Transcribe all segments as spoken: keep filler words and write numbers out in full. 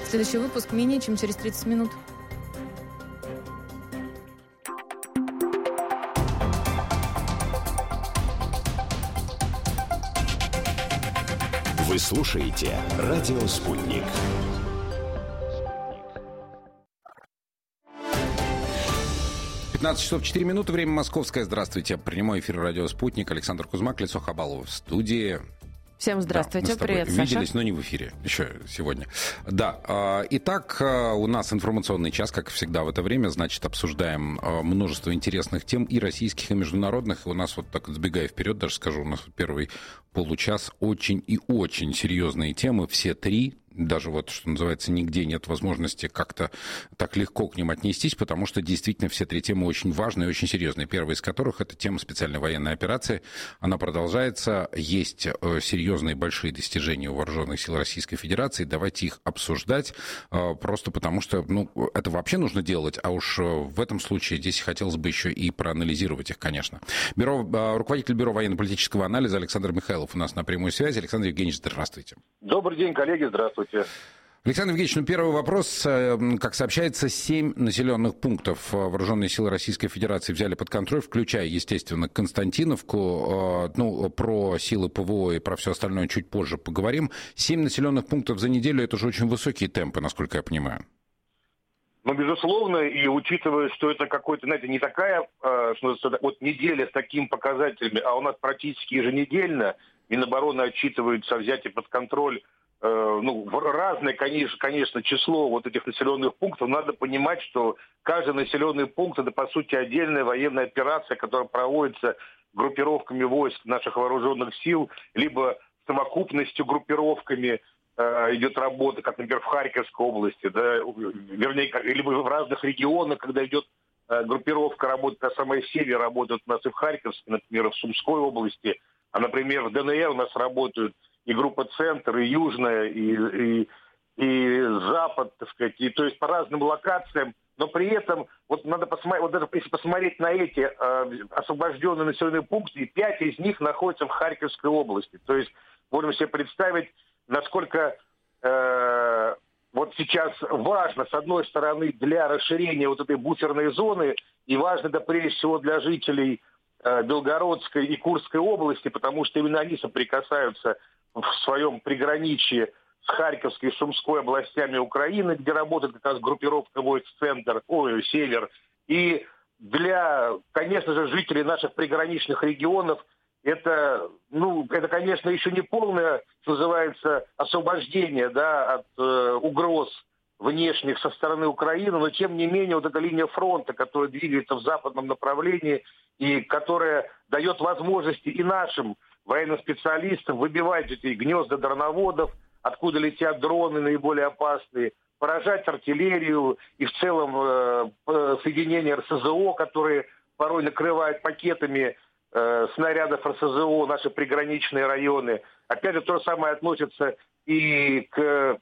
Следующий выпуск менее чем через тридцать минут. Вы слушаете «Радио Спутник». пятнадцать часов четыре минуты, время московское. Здравствуйте. Прямой эфир «Радио Спутник». Александр Кузьмак, Лицо Хабалова в студии. Всем здравствуйте, да, привет, Саша. Виделись, но не в эфире еще сегодня. Да, итак, у нас информационный час, как всегда в это время, значит, обсуждаем множество интересных тем и российских, и международных. И у нас, вот так сбегая вперед, даже скажу, у нас первый получас очень и очень серьезные темы, все три. Даже вот, что называется, нигде нет возможности как-то так легко к ним отнестись, потому что действительно все три темы очень важные и очень серьезные. Первая из которых — это тема специальной военной операции. Она продолжается. Есть серьезные большие достижения у вооруженных сил Российской Федерации. Давайте их обсуждать, просто потому что, ну, это вообще нужно делать, а уж в этом случае здесь хотелось бы еще и проанализировать их, конечно. Бюро, руководитель Бюро военно-политического анализа Александр Михайлов у нас на прямой связи. Александр Евгеньевич, здравствуйте. Добрый день, коллеги, здравствуйте. Александр Евгеньевич, ну первый вопрос. Как сообщается, семь населенных пунктов вооруженные силы Российской Федерации взяли под контроль, включая, естественно, Константиновку. Ну, про силы ПВО и про все остальное чуть позже поговорим. Семь населенных пунктов за неделю — это же очень высокие темпы, насколько я понимаю. Ну, безусловно, и учитывая, что это какой-то, знаете, не такая э, вот неделя с такими показателями, а у нас практически еженедельно Минобороны отчитывается о взятии под контроль ну, разное, конечно, конечно, число вот этих населенных пунктов. Надо понимать, что каждый населенный пункт — это, по сути, отдельная военная операция, которая проводится группировками войск наших вооруженных сил, либо совокупностью группировками э, идет работа, как, например, в Харьковской области, да, вернее, либо в разных регионах, когда идет э, группировка работы, на самой севере работают у нас и в Харьковской, например, в Сумской области, а, например, в ДНР у нас работают и группа «Центр», и Южная, и, и, и Запад, так сказать, и, то есть по разным локациям, но при этом, вот надо посмотреть, вот даже если посмотреть на эти э, освобожденные населенные пункты, пять из них находятся в Харьковской области. То есть можем себе представить, насколько э, вот сейчас важно, с одной стороны, для расширения вот этой буферной зоны, и важно, да, прежде всего, для жителей э, Белгородской и Курской области, потому что именно они соприкасаются в своем приграничье с Харьковской и Сумской областями Украины, где работает как раз группировка войск «Центр», ой, «Север». И для, конечно же, жителей наших приграничных регионов это, ну, это, конечно, еще не полное, что называется, освобождение, да, от э, угроз внешних со стороны Украины, но, тем не менее, вот эта линия фронта, которая двигается в западном направлении и которая дает возможности и нашим военным специалистам выбивать эти гнезда дроноводов, откуда летят дроны наиболее опасные, поражать артиллерию и в целом э, соединения РСЗО, которые порой накрывают пакетами э, снарядов РСЗО наши приграничные районы. Опять же, то же самое относится и к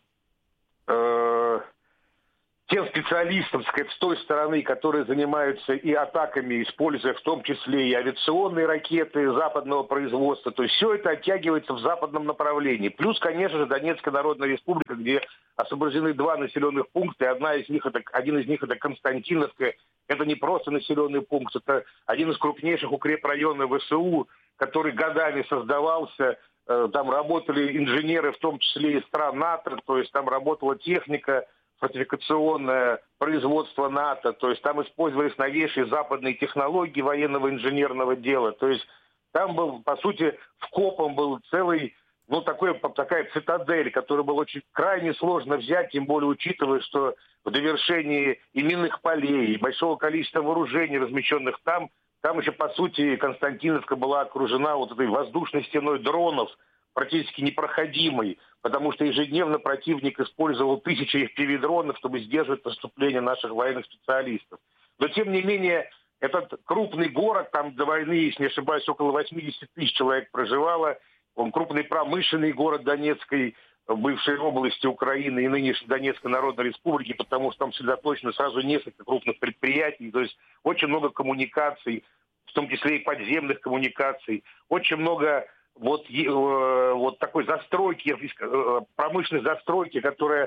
э, тем специалистам, так сказать, с той стороны, которые занимаются и атаками, используя в том числе и авиационные ракеты западного производства. То есть все это оттягивается в западном направлении. Плюс, конечно же, Донецкая Народная Республика, где освобождены два населенных пункта, и одна из них это, один из них это Константиновка. Это не просто населенный пункт, это один из крупнейших укрепрайонов ВСУ, который годами создавался. Там работали инженеры, в том числе из стран НАТО, то есть там работала техника, фортификационное производство НАТО, то есть там использовались новейшие западные технологии военного инженерного дела, то есть там был, по сути, вкопом был целый, ну, такой, такая цитадель, которую было очень крайне сложно взять, тем более учитывая, что в довершении и минных полей, и большого количества вооружений, размещенных там, там еще, по сути, Константиновка была окружена вот этой воздушной стеной дронов, практически непроходимой, потому что ежедневно противник использовал тысячи эф пи ви-дронов, чтобы сдерживать наступление наших военных специалистов. Но, тем не менее, этот крупный город, там до войны, если не ошибаюсь, около восемьдесят тысяч человек проживало, он крупный промышленный город Донецкой, бывшей области Украины и нынешней Донецкой Народной Республики, потому что там сосредоточено сразу несколько крупных предприятий, то есть очень много коммуникаций, в том числе и подземных коммуникаций, очень много вот, вот такой застройки, промышленной застройки, которая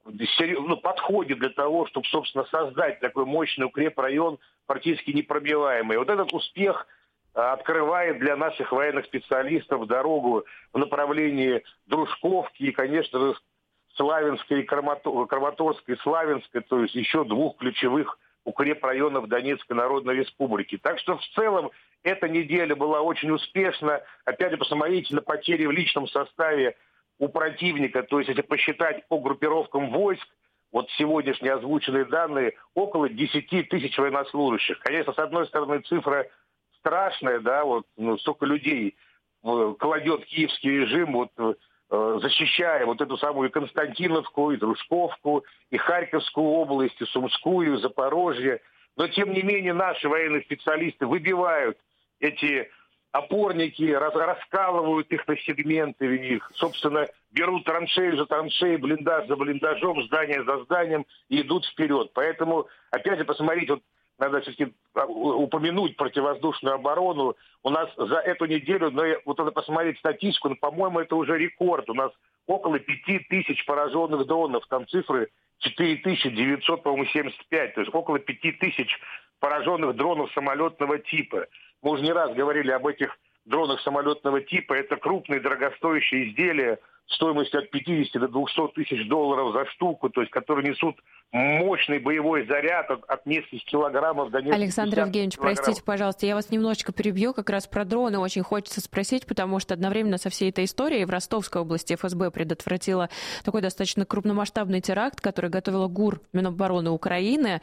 ну, подходит для того, чтобы, собственно, создать такой мощный укрепрайон, практически непробиваемый. Вот этот успех открывает для наших военных специалистов дорогу в направлении Дружковки и, конечно же, Славянской, Краматорской, Славянской, то есть еще двух ключевых укрепрайонов Донецкой Народной Республики. Так что в целом эта неделя была очень успешна. Опять же, посмотрите на потери в личном составе у противника, то есть если посчитать по группировкам войск, вот сегодняшние озвученные данные, около десять тысяч военнослужащих. Конечно, с одной стороны, цифра страшная, да, вот ну, столько людей кладет киевский режим, вот э, защищая вот эту самую Константиновку, и Дружковку, и Харьковскую область, и Сумскую, и Запорожье. Но, тем не менее, наши военные специалисты выбивают эти опорники, раз, раскалывают их на сегменты, их, собственно, берут траншеи за траншеей, блиндаж за блиндажом, здание за зданием и идут вперед. Поэтому, опять же, посмотрите, вот, надо все-таки упомянуть противовоздушную оборону. У нас за эту неделю, но вот надо посмотреть статистику, но, по-моему, это уже рекорд. У нас около пяти тысяч пораженных дронов, там цифры четыре тысячи девятьсот, по-моему, семьдесят пять, то есть около пяти тысяч пораженных дронов самолетного типа. Мы уже не раз говорили об этих дронах самолетного типа. Это крупные дорогостоящие изделия стоимостью от пятидесяти до двухсот тысяч долларов за штуку, то есть которые несут мощный боевой заряд от, от нескольких килограммов до нескольких Александр Евгеньевич, килограммов. Простите, пожалуйста, я вас немножечко перебью, как раз про дроны очень хочется спросить, потому что одновременно со всей этой историей в Ростовской области эф эс бэ предотвратила такой достаточно крупномасштабный теракт, который готовила ГУР Минобороны Украины,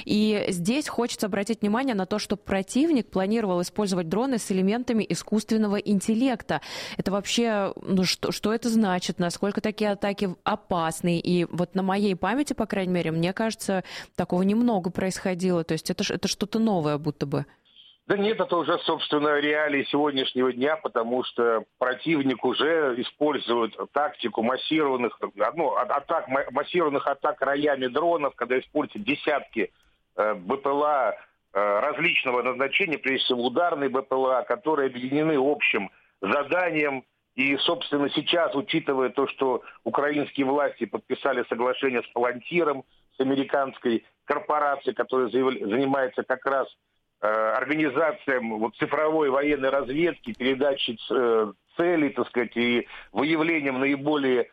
и здесь хочется обратить внимание на то, что противник планировал использовать дроны с элементами искусственного интеллекта. Это вообще, ну что, что это значит? Насколько такие атаки опасны? И вот на моей памяти, по крайней мере, мне кажется, такого немного происходило. То есть это, это что-то новое будто бы. Да нет, это уже, собственно, реалии сегодняшнего дня, потому что противник уже использует тактику массированных, ну, атак, массированных атак роями дронов, когда используют десятки э, бэ пэ эл а э, различного назначения, прежде всего ударные бэ пэ эл а, которые объединены общим заданием. И, собственно, сейчас, учитывая то, что украинские власти подписали соглашение с Палантиром, с американской корпорацией, которая занимается как раз э, организацией вот, цифровой военной разведки, передачей э, целей, так сказать, и выявлением наиболее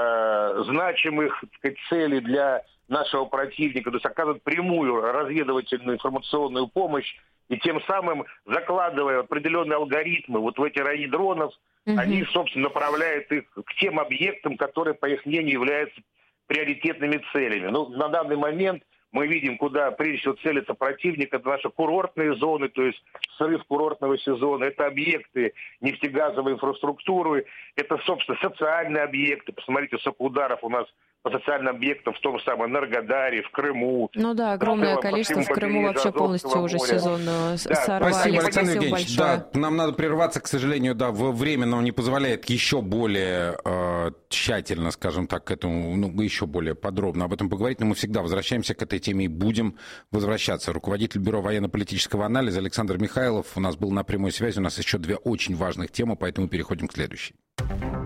э, значимых, так сказать, целей для нашего противника, то есть оказывает прямую разведывательную информационную помощь, и тем самым, закладывая определенные алгоритмы вот в эти рои дронов, Mm-hmm. они, собственно, направляют их к тем объектам, которые, по их мнению, являются приоритетными целями. Ну, на данный момент мы видим, куда, прежде всего, целится противник. Это наши курортные зоны, то есть срыв курортного сезона. Это объекты нефтегазовой инфраструктуры. Это, собственно, социальные объекты. Посмотрите, сколько ударов у нас по социальным объектам в том самом Энергодаре, в Крыму. Ну да, огромное да, количество. В Крыму вообще полностью уже сезон да. сорвали. Спасибо, Александр Евгеньевич. Да, нам надо прерваться, к сожалению, да, время нам не позволяет еще более э, тщательно, скажем так, к этому, ну, еще более подробно об этом поговорить, но мы всегда возвращаемся к этой теме и будем возвращаться. Руководитель Бюро военно-политического анализа Александр Михайлов у нас был на прямой связи. У нас еще две очень важных темы, поэтому переходим к следующей.